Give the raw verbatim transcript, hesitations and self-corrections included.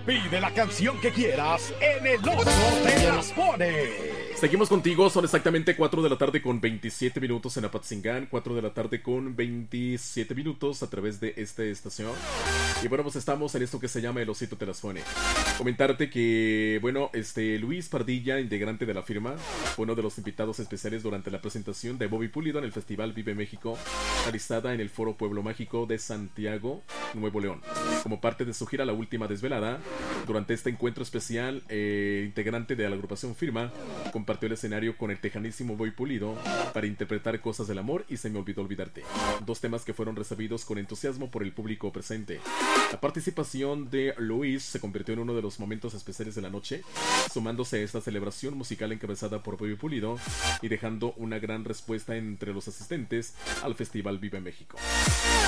Pide la canción que quieras en El Oso te las pone. Seguimos contigo, son exactamente cuatro de la tarde con veintisiete minutos en Apatzingán, cuatro de la tarde con veintisiete minutos a través de esta estación. Y bueno, pues estamos en esto que se llama El Osito te las pone. Comentarte que, bueno, este Luis Pardilla, integrante de la firma, fue uno de los invitados especiales durante la presentación de Bobby Pulido en el Festival Vive México, realizada en el Foro Pueblo Mágico de Santiago, Nuevo León. Como parte de su gira La Última Desvelada, durante este encuentro especial, eh, integrante de la agrupación Firma, compartió el escenario con el tejanísimo Bobby Pulido para interpretar Cosas del Amor y Se me olvidó olvidarte, dos temas que fueron recibidos con entusiasmo por el público presente. La participación de Luis se convirtió en uno de los momentos especiales de la noche, sumándose a esta celebración musical encabezada por Bobby Pulido y dejando una gran respuesta entre los asistentes al Festival Vive México.